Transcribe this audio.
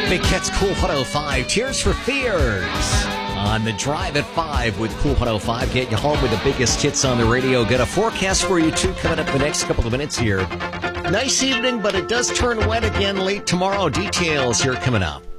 Big Cat's Cool 105. Tears for Fears. On the drive at 5 with Cool 105. Get you home with the biggest hits on the radio. Got a forecast for you, too, coming up in the next couple of minutes here. Nice evening, but it does turn wet again late tomorrow. Details here coming up.